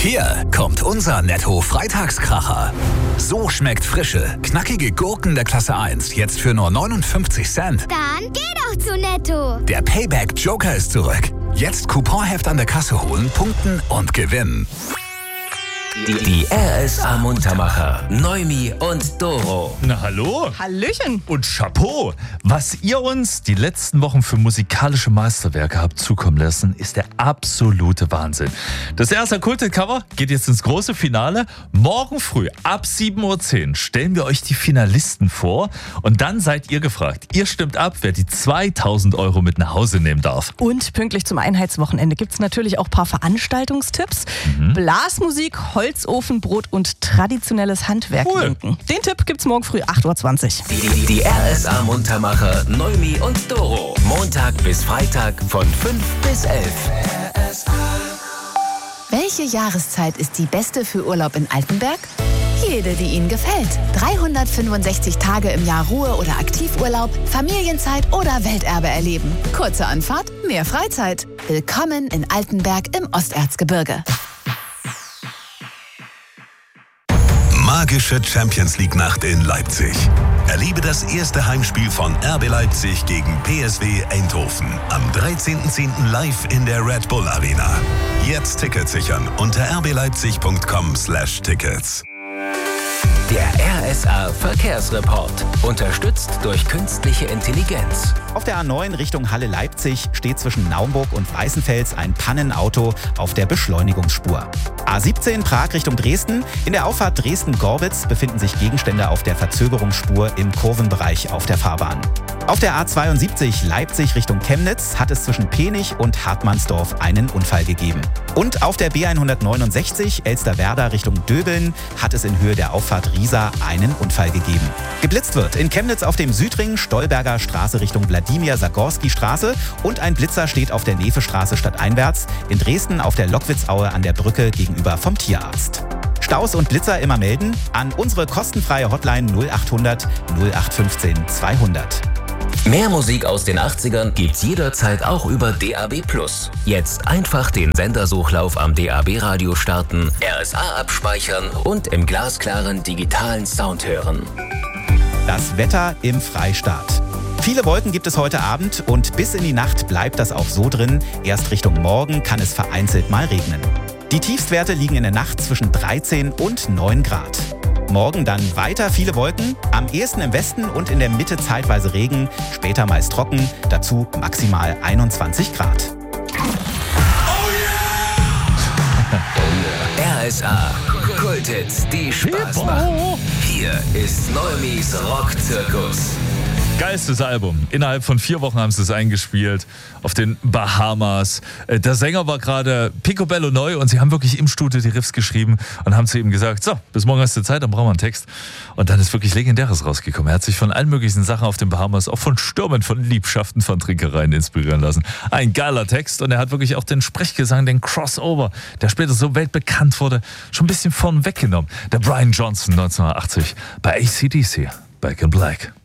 Hier kommt unser Netto-Freitagskracher. So schmeckt frische, knackige Gurken der Klasse 1 jetzt für nur 59 Cent. Dann geh doch zu Netto. Der Payback-Joker ist zurück. Jetzt Couponheft an der Kasse holen, punkten und gewinnen. Die RSA Muntermacher, Noemi und Doro. Na hallo. Hallöchen. Und Chapeau. Was ihr uns die letzten Wochen für musikalische Meisterwerke habt zukommen lassen, ist der absolute Wahnsinn. Das erste Kultet-Cover geht jetzt ins große Finale. Morgen früh ab 7:10 Uhr stellen wir euch die Finalisten vor. Und dann seid ihr gefragt. Ihr stimmt ab, wer die 2.000 € mit nach Hause nehmen darf. Und pünktlich zum Einheitswochenende gibt es natürlich auch ein paar Veranstaltungstipps. Blasmusik, Holzofenbrot und traditionelles Handwerk. Cool. Den Tipp gibt's morgen früh 8:20 Uhr. Die RSA Muntermacher, Noemi und Doro. Montag bis Freitag von 5 bis 11. Welche Jahreszeit ist die beste für Urlaub in Altenberg? Jede, die Ihnen gefällt. 365 Tage im Jahr Ruhe- oder Aktivurlaub, Familienzeit oder Welterbe erleben. Kurze Anfahrt, mehr Freizeit. Willkommen in Altenberg im Osterzgebirge. Magische Champions-League-Nacht in Leipzig. Erlebe das erste Heimspiel von RB Leipzig gegen PSV Eindhoven am 13.10. live in der Red Bull Arena. Jetzt Tickets sichern unter rbleipzig.com/Tickets. Der RSA Verkehrsreport. Unterstützt durch künstliche Intelligenz. Auf der A9 Richtung Halle-Leipzig steht zwischen Naumburg und Weißenfels ein Pannenauto auf der Beschleunigungsspur. A17 Prag Richtung Dresden. In der Auffahrt Dresden-Gorbitz befinden sich Gegenstände auf der Verzögerungsspur im Kurvenbereich auf der Fahrbahn. Auf der A72 Leipzig Richtung Chemnitz hat es zwischen Penich und Hartmannsdorf einen Unfall gegeben. Und auf der B169 Elsterwerda Richtung Döbeln hat es in Höhe der Auffahrt Riesa einen Unfall gegeben. Geblitzt wird in Chemnitz auf dem Südring Stolberger Straße Richtung Wladimir-Sagorski-Straße und ein Blitzer steht auf der Nevestraße stadteinwärts, in Dresden auf der Lockwitzaue an der Brücke gegenüber vom Tierarzt. Staus und Blitzer immer melden an unsere kostenfreie Hotline 0800 0815 200. Mehr Musik aus den 80ern gibt's jederzeit auch über DAB+. Jetzt einfach den Sendersuchlauf am DAB-Radio starten, RSA abspeichern und im glasklaren digitalen Sound hören. Das Wetter im Freistaat. Viele Wolken gibt es heute Abend und bis in die Nacht bleibt das auch so drin. Erst Richtung Morgen kann es vereinzelt mal regnen. Die Tiefstwerte liegen in der Nacht zwischen 13 und 9 Grad. Morgen dann weiter viele Wolken, am ehesten im Westen und in der Mitte zeitweise Regen, später meist trocken, dazu maximal 21 Grad. RSA Kulthits, die Spaß machen. Hier ist Neumis Rockzirkus. Geilstes Album. Innerhalb von 4 Wochen haben sie es eingespielt auf den Bahamas. Der Sänger war gerade picobello neu und sie haben wirklich im Studio die Riffs geschrieben und haben zu ihm gesagt, so, bis morgen hast du Zeit, dann brauchen wir einen Text. Und dann ist wirklich Legendäres rausgekommen. Er hat sich von allen möglichen Sachen auf den Bahamas, auch von Stürmen, von Liebschaften, von Trinkereien inspirieren lassen. Ein geiler Text und er hat wirklich auch den Sprechgesang, den Crossover, der später so weltbekannt wurde, schon ein bisschen vorn weggenommen. Der Brian Johnson 1980 bei AC/DC, Back in Black.